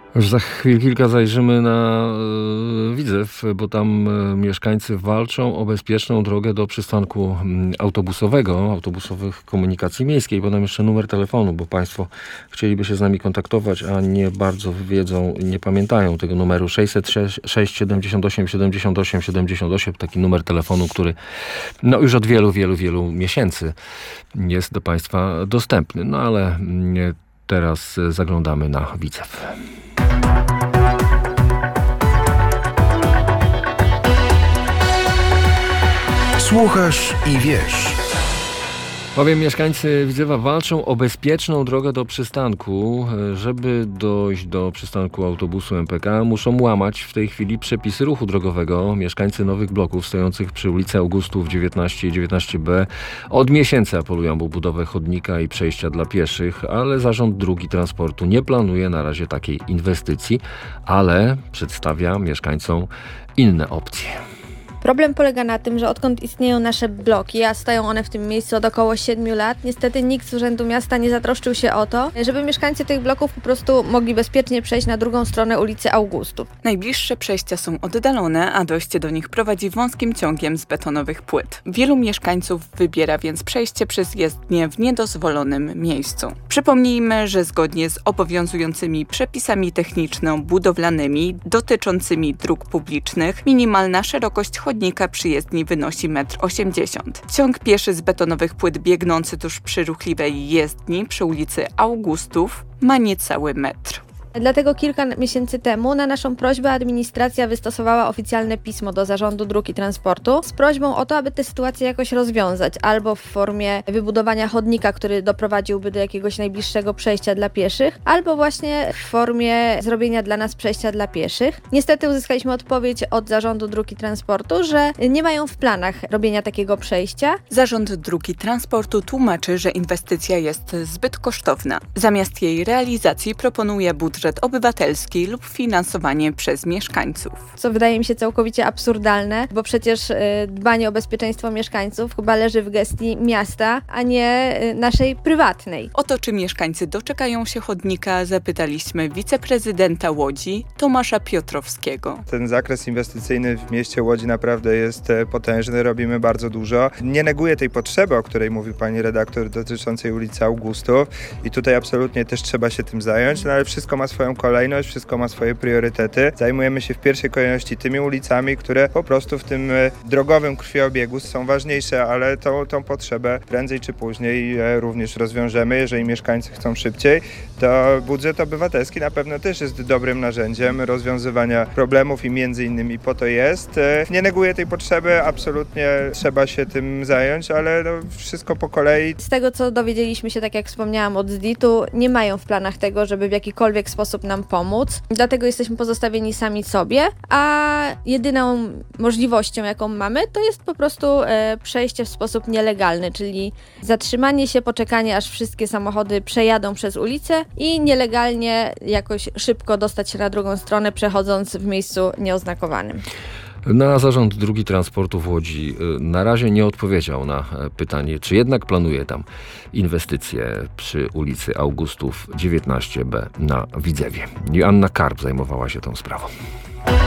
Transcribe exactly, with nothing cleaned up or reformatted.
Już za chwil kilka zajrzymy na e, Widzew, bo tam e, mieszkańcy walczą o bezpieczną drogę do przystanku m, autobusowego, autobusowych komunikacji miejskiej. Podam jeszcze numer telefonu, bo państwo chcieliby się z nami kontaktować, a nie bardzo wiedzą, nie pamiętają tego numeru. sześćset sześć siedemdziesiąt osiem siedemdziesiąt osiem siedemdziesiąt osiem, taki numer telefonu, który no już od wielu, wielu, wielu miesięcy jest do państwa dostępny. No ale m, teraz zaglądamy na Widzew. Słuchasz i wiesz. Bowiem mieszkańcy Widzewa walczą o bezpieczną drogę do przystanku. Żeby dojść do przystanku autobusu M P K, muszą łamać w tej chwili przepisy ruchu drogowego. Mieszkańcy nowych bloków stojących przy ulicy Augustów dziewiętnaście i dziewiętnaście B od miesięcy apelują o budowę chodnika i przejścia dla pieszych, ale Zarząd Dróg i Transportu nie planuje na razie takiej inwestycji, ale przedstawia mieszkańcom inne opcje. Problem polega na tym, że odkąd istnieją nasze bloki, a stoją one w tym miejscu od około siedmiu lat, niestety nikt z Urzędu Miasta nie zatroszczył się o to, żeby mieszkańcy tych bloków po prostu mogli bezpiecznie przejść na drugą stronę ulicy Augustów. Najbliższe przejścia są oddalone, a dojście do nich prowadzi wąskim ciągiem z betonowych płyt. Wielu mieszkańców wybiera więc przejście przez jezdnię w niedozwolonym miejscu. Przypomnijmy, że zgodnie z obowiązującymi przepisami techniczno-budowlanymi dotyczącymi dróg publicznych, minimalna szerokość chodnika przy jezdni wynosi metr osiemdziesiąt. Ciąg pieszy z betonowych płyt biegnący tuż przy ruchliwej jezdni przy ulicy Augustów ma niecały metr. Dlatego kilka miesięcy temu na naszą prośbę administracja wystosowała oficjalne pismo do Zarządu Dróg i Transportu z prośbą o to, aby tę sytuację jakoś rozwiązać, albo w formie wybudowania chodnika, który doprowadziłby do jakiegoś najbliższego przejścia dla pieszych, albo właśnie w formie zrobienia dla nas przejścia dla pieszych. Niestety uzyskaliśmy odpowiedź od Zarządu Dróg i Transportu, że nie mają w planach robienia takiego przejścia. Zarząd Dróg i Transportu tłumaczy, że inwestycja jest zbyt kosztowna. Zamiast jej realizacji proponuje budżet obywatelski lub finansowanie przez mieszkańców. Co wydaje mi się całkowicie absurdalne, bo przecież y, dbanie o bezpieczeństwo mieszkańców chyba leży w gestii miasta, a nie y, naszej prywatnej. O to, czy mieszkańcy doczekają się chodnika, zapytaliśmy wiceprezydenta Łodzi, Tomasza Piotrowskiego. Ten zakres inwestycyjny w mieście Łodzi naprawdę jest potężny, robimy bardzo dużo. Nie neguję tej potrzeby, o której mówi pani redaktor, dotyczącej ulicy Augustów i tutaj absolutnie też trzeba się tym zająć, no ale wszystko ma swoją kolejność, wszystko ma swoje priorytety. Zajmujemy się w pierwszej kolejności tymi ulicami, które po prostu w tym drogowym krwiobiegu są ważniejsze, ale tą, tą potrzebę prędzej czy później również rozwiążemy. Jeżeli mieszkańcy chcą szybciej, to budżet obywatelski na pewno też jest dobrym narzędziem rozwiązywania problemów i między innymi po to jest. Nie neguję tej potrzeby, absolutnie trzeba się tym zająć, ale no wszystko po kolei. Z tego, co dowiedzieliśmy się, tak jak wspomniałam, od Z D I T-u, nie mają w planach tego, żeby w jakikolwiek sposób nam pomóc. Dlatego jesteśmy pozostawieni sami sobie, a jedyną możliwością, jaką mamy, to jest po prostu e, przejście w sposób nielegalny, czyli zatrzymanie się, poczekanie, aż wszystkie samochody przejadą przez ulicę i nielegalnie jakoś szybko dostać się na drugą stronę, przechodząc w miejscu nieoznakowanym. Na Zarząd Dróg i Transportu w Łodzi na razie nie odpowiedział na pytanie, czy jednak planuje tam inwestycje przy ulicy Augustów dziewiętnaście B na Widzewie. Joanna Karp zajmowała się tą sprawą.